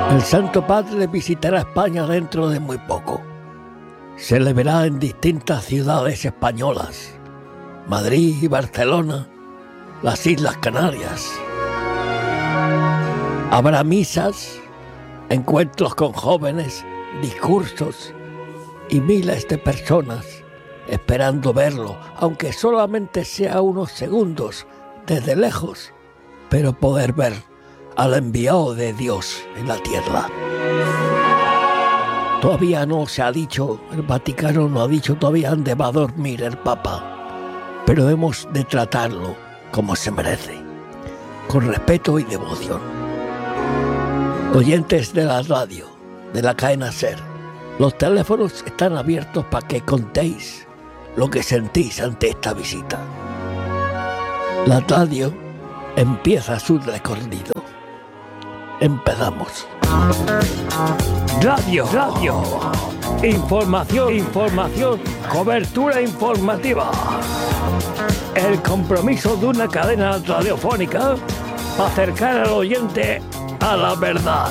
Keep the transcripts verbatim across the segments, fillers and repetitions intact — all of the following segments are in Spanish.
El Santo Padre visitará España dentro de muy poco. Se le verá en distintas ciudades españolas, Madrid y Barcelona, las Islas Canarias. Habrá misas, encuentros con jóvenes, discursos y miles de personas esperando verlo, aunque solamente sea unos segundos desde lejos, pero poder ver al enviado de Dios en la tierra. Todavía no se ha dicho, el Vaticano no ha dicho todavía dónde va a dormir el Papa, pero hemos de tratarlo como se merece, con respeto y devoción. Oyentes de la radio, de la cadena SER, los teléfonos están abiertos para que contéis lo que sentís ante esta visita. La radio empieza su recorrido. Empezamos. Radio, radio. Información, información, cobertura informativa. El compromiso de una cadena radiofónica para acercar al oyente a la verdad.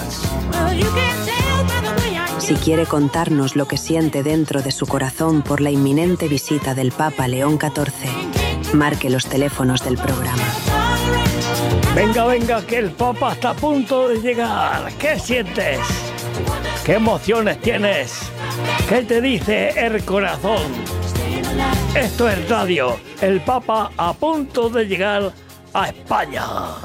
Si quiere contarnos lo que siente dentro de su corazón por la inminente visita del Papa León catorce, marque los teléfonos del programa. Venga, venga, que el Papa está a punto de llegar. ¿Qué sientes? ¿Qué emociones tienes? ¿Qué te dice el corazón? Esto es radio. El Papa a punto de llegar a España.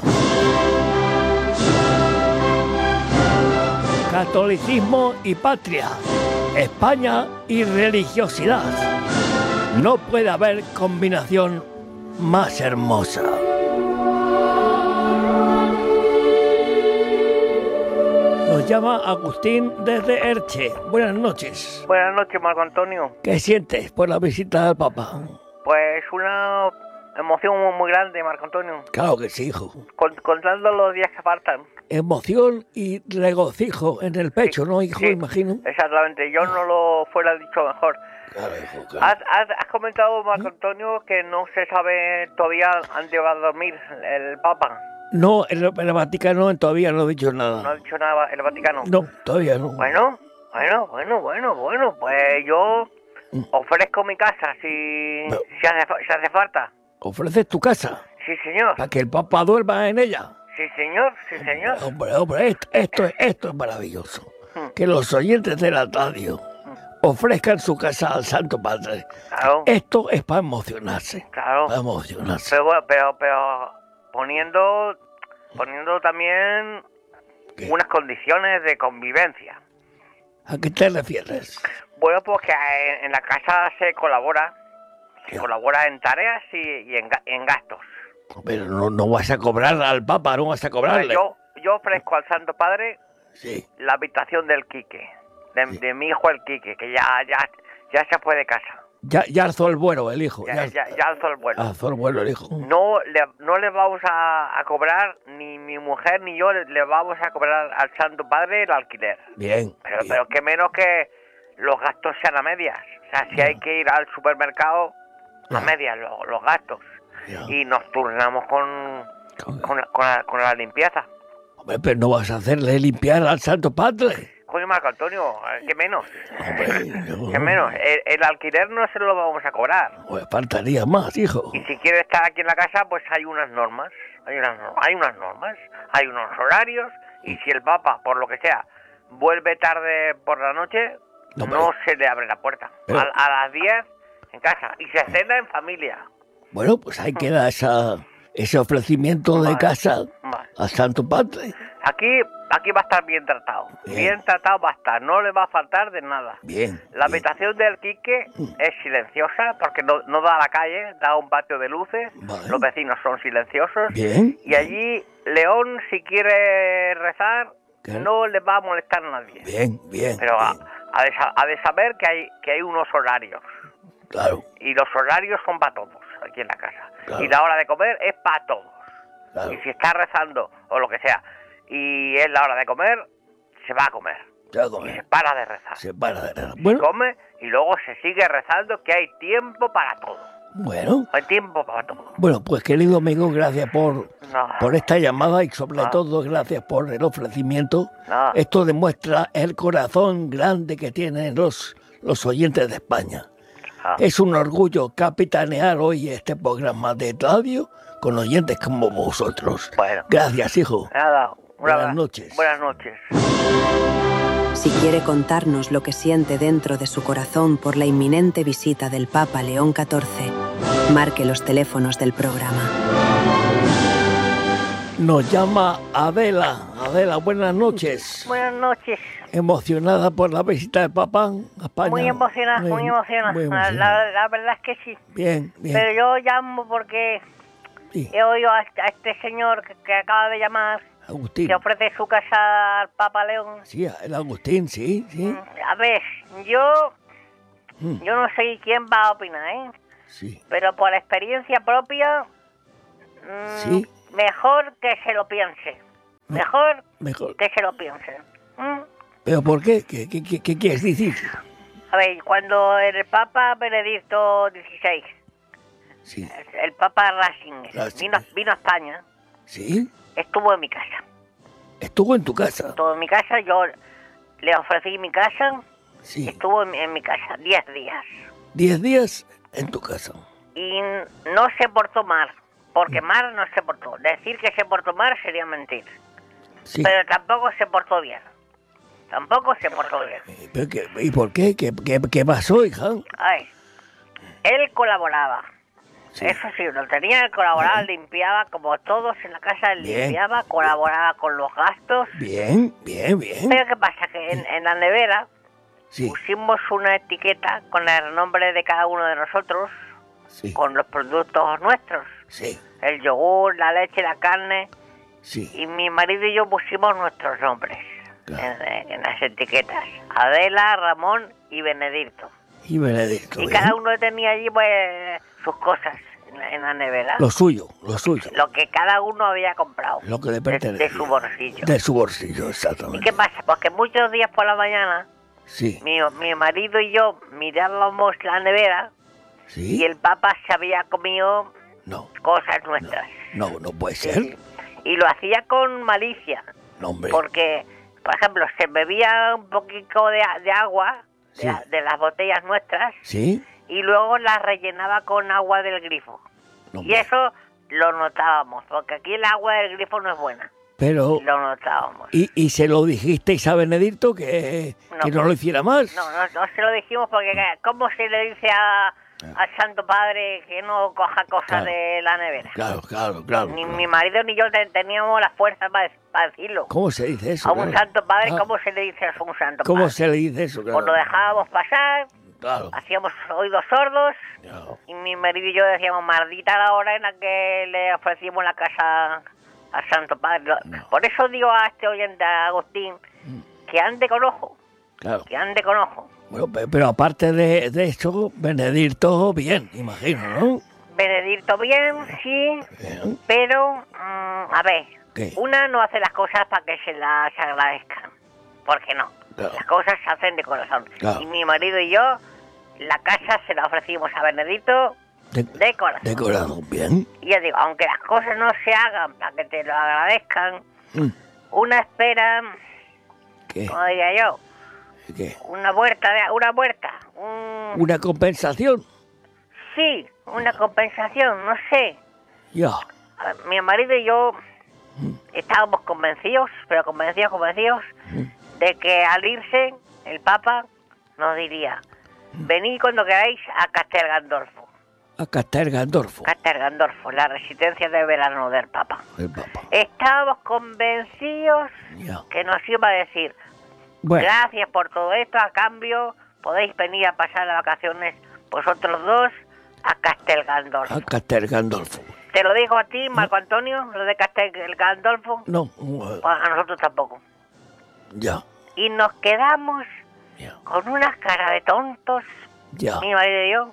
Catolicismo y patria. España y religiosidad. No puede haber combinación más hermosa. Nos llama Agustín desde Elche. Buenas noches. Buenas noches, Marco Antonio. ¿Qué sientes por la visita del Papa? Pues una emoción muy, muy grande, Marco Antonio. Claro que sí, hijo. Con, contando los días que faltan. Emoción y regocijo en el pecho, sí, ¿no, hijo? Sí, imagino. Exactamente, yo no lo fuera dicho mejor. Claro, hijo, claro. Has, has, has comentado, Marco Antonio, que no se sabe todavía dónde va a dormir el Papa. No, el, el Vaticano todavía no ha dicho nada. No ha dicho nada el Vaticano. No, todavía no. Bueno, bueno, bueno, bueno, bueno, pues yo mm. ofrezco mi casa si, no. si, hace, si hace falta. ¿Ofreces tu casa? Sí, señor. ¿Para que el Papa duerma en ella? Sí, señor, sí, señor. Hombre, hombre, esto, esto, es, esto es maravilloso. Mm. Que los oyentes de la radio mm. ofrezcan su casa al Santo Padre. Claro. Esto es para emocionarse. Claro. Para emocionarse. Pero, pero, pero poniendo, poniendo también ¿qué? Unas condiciones de convivencia. ¿A qué te refieres? Bueno, pues que en, en la casa se colabora. Se colabora en tareas y, y en, en gastos. Pero no, no vas a cobrar al Papa, no vas a cobrarle. Yo, yo ofrezco al Santo Padre sí. la habitación del Quique, de, sí. de mi hijo el Quique, que ya, ya, ya se fue de casa. Ya, ya alzó el vuelo el hijo. Ya, ya, ya alzó el vuelo. Alzó el vuelo el hijo. No le, no le vamos a, a cobrar, ni mi mujer ni yo le, le vamos a cobrar al Santo Padre el alquiler. Bien. Pero, bien. pero que menos que los gastos sean a medias. O sea, si ya. hay que ir al supermercado, a ya. medias los, los gastos. Ya. Y nos turnamos con, con, con, la, con, la, con la limpieza. Hombre, pero no vas a hacerle limpiar al Santo Padre. Coño, Marco Antonio, ¿qué menos? Hombre, no. ¿Qué menos? El, el alquiler no se lo vamos a cobrar. Pues faltaría más, hijo. Y si quiere estar aquí en la casa, pues hay unas normas. Hay unas, hay unas normas, hay unos horarios. Y si el Papa, por lo que sea, vuelve tarde por la noche, no, no se le abre la puerta. Pero... A, a las diez en casa. Y se cena en familia. Bueno, pues ahí queda esa, ese ofrecimiento vale, de casa vale. al Santo Padre. Aquí, aquí va a estar bien tratado. Bien. bien tratado va a estar, no le va a faltar de nada. Bien. La bien. habitación del Quique es silenciosa porque no, no da a la calle, da a un patio de luces. Vale. Los vecinos son silenciosos. Bien. Y allí, León, si quiere rezar, ¿qué? No le va a molestar a nadie. Bien, bien. Pero bien. Ha, ha, de, ha de saber que hay, que hay unos horarios. Claro. Y los horarios son para todos aquí en la casa. Claro. Y la hora de comer es para todos. Claro. Y si está rezando o lo que sea y es la hora de comer, se va a comer. Se va a comer. Y se para de rezar. Se para de rezar. Bueno. Se come y luego se sigue rezando, que hay tiempo para todo. Bueno. Hay tiempo para todo. Bueno, pues querido amigo, gracias por, No. por esta llamada y sobre No. todo gracias por el ofrecimiento. No. Esto demuestra el corazón grande que tienen los, los oyentes de España. Ah. Es un orgullo capitanear hoy este programa de radio con oyentes como vosotros. Bueno. Gracias, hijo. Nada. Una Buenas vez- noches. Buenas noches. Si quiere contarnos lo que siente dentro de su corazón por la inminente visita del Papa León catorce, marque los teléfonos del programa. Nos llama Adela. Adela, buenas noches. Buenas noches. Emocionada por la visita del Papa a España. Muy emocionada, muy, Muy- emocionada. muy La, emocionada. la- la verdad es que sí. Bien, bien. Pero yo llamo porque Sí. he oído a, a este señor que, que acaba de llamar Agustín. que ofrece su casa al Papa León. Sí, el Agustín, sí, sí. A ver, yo Mm, yo no sé quién va a opinar, ¿eh? sí. Pero por experiencia propia, mm, Sí. mejor que se lo piense. Mejor Mejor. que se lo piense. ¿Mm? ¿Pero por qué? ¿Qué, qué, qué, qué quieres decir? A ver, cuando el Papa Benedicto dieciséis, Sí. el Papa Ratzinger, Ratzinger. vino, vino a España, ¿Sí? estuvo en mi casa. Estuvo en tu casa. Estuvo en mi casa, yo le ofrecí mi casa, Sí. estuvo en, mi- en mi casa diez días. Diez días en tu casa. Y no se portó mal, porque Mm. mal no se portó. Decir que se portó mal sería mentir. Sí. Pero tampoco se portó bien. Tampoco se portó bien. Eh, pero qué- ¿Y por qué? ¿Qué, qué, qué pasó, hija? Ay, él colaboraba. Sí. Eso sí, lo tenía, él colaboraba, limpiaba, como todos en la casa, él Bien. limpiaba, colaboraba con los gastos. Bien, bien, bien. Pero ¿qué pasa? Que en, en la nevera Sí, pusimos una etiqueta con el nombre de cada uno de nosotros, sí, con los productos nuestros. sí, El yogur, la leche, la carne. sí. Y mi marido y yo pusimos nuestros nombres Claro. en, en las etiquetas. Adela, Ramón y Benedicto. Y Benedicto. Y bien. cada uno tenía allí pues sus cosas en la, en la nevera. Lo suyo, lo suyo. Lo que cada uno había comprado. Lo que le de, pertenece. de su bolsillo. De su bolsillo, ¿Y exactamente. qué pasa? Porque muchos días por la mañana Sí, mi, mi marido y yo mirábamos la nevera sí. y el Papa se había comido No, cosas nuestras. no, no puede Sí, ser. sí. Y lo hacía con malicia. No, hombre. Porque, por ejemplo, se bebía un poquito de, a- de agua de, Sí. la- de las botellas nuestras ¿Sí? y luego las rellenaba con agua del grifo. No, Y hombre. eso lo notábamos, porque aquí el agua del grifo no es buena. Pero... Lo notábamos. ¿Y, y se lo dijisteis a Benedicto que No. que no lo hiciera más? No, no, no se lo dijimos porque, ¿cómo se le dice a, al Santo Padre que no coja cosas Claro. de la nevera? Claro, claro, claro. Ni claro. mi marido ni yo te- teníamos la fuerza para, para decirlo. ¿Cómo se dice eso? A un Claro. Santo Padre, Ah, ¿cómo se le dice a un Santo ¿Cómo Padre? se le dice eso? Claro. Pues lo dejábamos pasar, Claro. hacíamos oídos sordos Claro. y mi marido y yo decíamos, maldita la hora en la que le ofrecimos la casa al Santo Padre. Lo- No. Por eso digo a este oyente, a Agustín, que ande con ojo, Claro. que ande con ojo. Bueno, pe- pero aparte de, de eso, Benedicto, bien, imagino, ¿no? Benedicto bien, sí, Bien. pero, mm, a ver, ¿Qué? una no hace las cosas para que se las agradezcan, porque no, Claro. las cosas se hacen de corazón. Claro. Y mi marido y yo, la casa se la ofrecimos a Benedicto De, de corazón. decorado, bien. Y ya digo, aunque las cosas no se hagan para que te lo agradezcan, Mm, una espera, ¿Qué? como diría yo, ¿Qué? una vuelta, de, una vuelta, un... ¿Una compensación? Sí, una compensación, no sé. Ya. A ver, mi marido y yo estábamos convencidos, pero convencidos, convencidos, de que al irse el Papa nos diría, venid cuando queráis a Castel Gandolfo. A Castel Gandolfo, Castel Gandolfo, la residencia de verano del Papa. el Papa. Estábamos convencidos Ya. que nos iba a decir, Bueno, gracias por todo esto, a cambio podéis venir a pasar las vacaciones vosotros dos a Castel Gandolfo. a Castel Gandolfo. Te lo digo a ti, Marco Antonio, lo de Castel Gandolfo, No, uh, pues a nosotros tampoco. ya, Y nos quedamos ya, con unas caras de tontos, ya. mi marido y yo,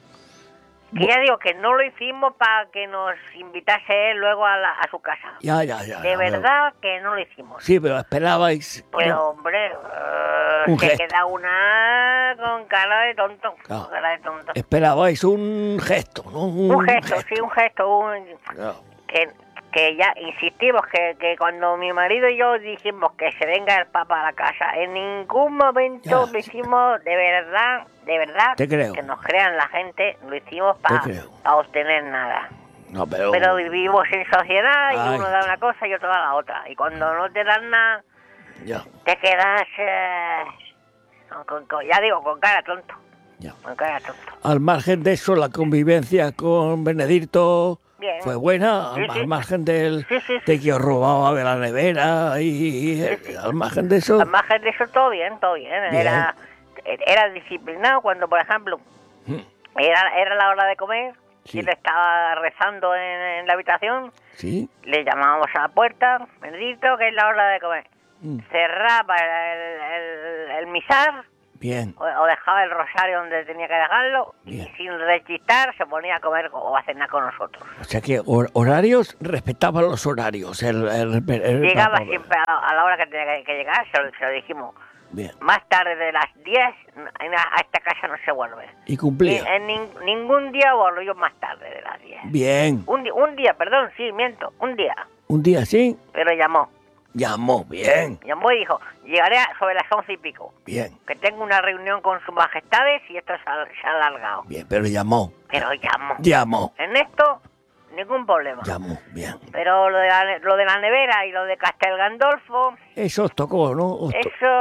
que ya digo que no lo hicimos para que nos invitase él luego a, la- a su casa. Ya, ya, ya. De ya, verdad que no lo hicimos. Sí, pero esperabais. Pues no, hombre, Un se gesto. queda una con cara de tonto. Claro. Con cara de tonto. Esperabais un gesto, ¿no? Un gesto, sí, un gesto. Un... Claro. Que, que ya insistimos que, que cuando mi marido y yo dijimos que se venga el Papa a la casa, en ningún momento Ya. lo hicimos de verdad, de verdad, Te creo. que nos crean la gente, lo hicimos Te para creo. obtener nada. No, pero... Pero vivimos en sociedad y Ay. uno da una cosa y otro da la otra. Y cuando no te dan nada, Ya, te quedas, eh, con- con- ya digo, con cara tonto. ya. Con cara tonto. Al margen de eso, la convivencia con Benedicto Bien. fue buena, Sí, al, sí. al margen del, Sí, sí, sí. de que os robaba de la nevera y, y, Sí, sí. al margen de eso... Al margen de eso, todo bien, todo bien. Bien. Era, era disciplinado cuando, por ejemplo, Mm, era, era la hora de comer, Sí. y él estaba rezando en, en la habitación, Sí, le llamábamos a la puerta, bendito, que es la hora de comer. mm, Cerraba el, el, el misal, bien, o, o dejaba el rosario donde tenía que dejarlo, Bien. y sin rechistar se ponía a comer o a cenar con nosotros. o sea que hor- horarios, respetaban los horarios. El, el- el- el Llegaba Papa. siempre a la, a la hora que tenía que, que llegar, se lo, se lo dijimos. Bien, Más tarde de las diez, en a, a esta casa no se vuelve. y cumplía. Ni- en nin- ningún día volvió más tarde de las diez. Bien, Un, di- un día, perdón, sí, miento, un día. un día sí, Pero llamó. llamó, bien, Llamó y dijo, llegaré a- sobre las once y pico. bien, Que tengo una reunión con sus majestades y esto se ha, se ha alargado. bien, pero llamó, Pero llamó. llamó, En esto, ningún problema. llamó, bien. Pero lo de, la, lo de la nevera y lo de Castel Gandolfo, Eso os tocó, ¿no? Os, to-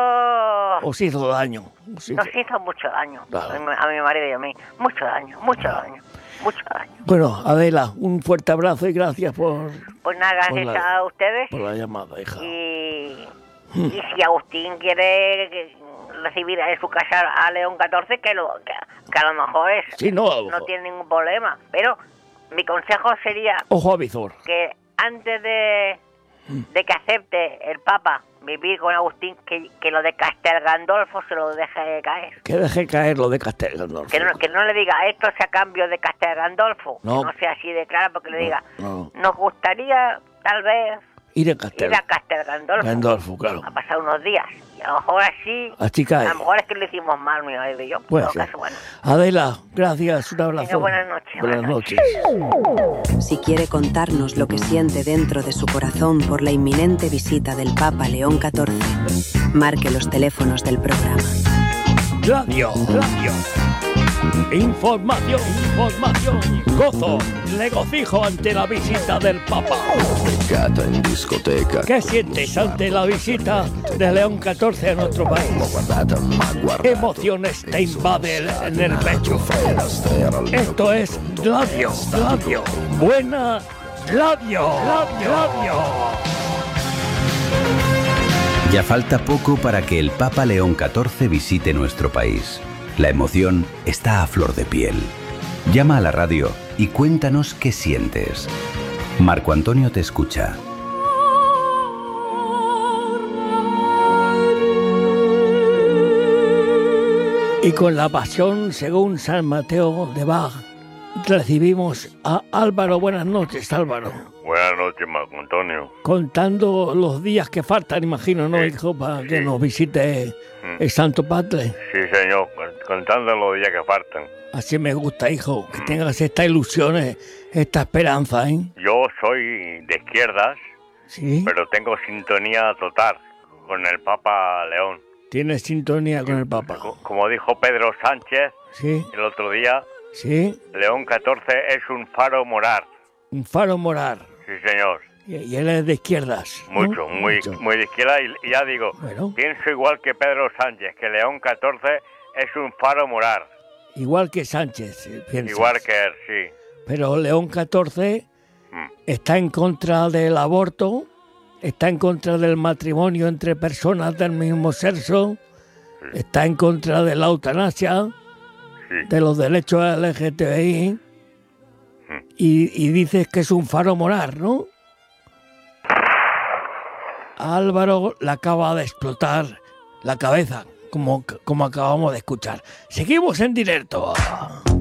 eso os hizo daño. os hizo- nos hizo mucho daño. Claro. A mi- a mi marido y a mí. Mucho daño, mucho daño, mucho daño. Bueno, Adela, un fuerte abrazo y gracias por, Pues nada, gracias Por la- a ustedes. por la llamada, hija. Y, y si Agustín quiere que- recibir en su casa a León catorce, que, lo, que, que a lo mejor es, Sí, no, a lo no mejor. tiene ningún problema. Pero mi consejo sería Ojo a visor. que antes de, de que acepte el Papa vivir con Agustín, que, que lo de Castel Gandolfo se lo deje caer. Que deje caer lo de Castel Gandolfo. Que no, que no le diga esto sea a cambio de Castel Gandolfo. No. Que no sea así de claro, porque le diga, no. nos gustaría tal vez Ir a Castel ir a Castel Gandolfo. Gandolfo, claro. A pasar unos días. Y a lo mejor así... Así cae. A lo mejor es que lo hicimos mal, mi marido y yo. Puede En todo ser. caso, bueno. Adela, gracias, un abrazo. Venga, buenas noches, Buenas buenas noches. Si quiere contarnos lo que siente dentro de su corazón por la inminente visita del Papa León catorce, marque los teléfonos del programa. Radio, radio. Información, información. Gozo, regocijo ante la visita del Papa. Beccata in discoteca. ¿Qué sientes ante la visita de León catorce a nuestro país? Guardata, ma guardata. ¿Qué emociones te invaden en el pecho? Esto es radio, radio. Buena radio, radio, radio. Ya falta poco para que el Papa León catorce visite nuestro país. La emoción está a flor de piel. Llama a la radio y cuéntanos qué sientes. Marco Antonio te escucha. Y con la pasión, según San Mateo de Bach, recibimos a Álvaro. Buenas noches, Álvaro. Buenas noches, Marco Antonio. Contando los días que faltan, imagino, ¿no, Sí, hijo? Para que sí. nos visite Mm. el Santo Padre. Sí, señor, contando los días que faltan. Así me gusta, hijo, que tengas esta ilusión, eh, esta esperanza, ¿eh? Yo soy de izquierdas, Sí, pero tengo sintonía total con el Papa León. tienes sintonía con el Papa. Co- Como dijo Pedro Sánchez Sí, el otro día, sí, León catorce es un faro moral. un faro morar. Sí, señor. Y, y él es de izquierdas, ¿no? Mucho, muy, Mucho. muy de izquierda. Y, y ya digo, Bueno. pienso igual que Pedro Sánchez, que León catorce es un faro moral. Igual que Sánchez, eh, piensas. Igual que él, sí. Pero León catorce Mm. está en contra del aborto, está en contra del matrimonio entre personas del mismo sexo, está en contra de la eutanasia, Sí. de los derechos L G T B I, Mm. y, y dices que es un faro moral, ¿no? A Álvaro le acaba de explotar la cabeza, como, como acabamos de escuchar. Seguimos en directo.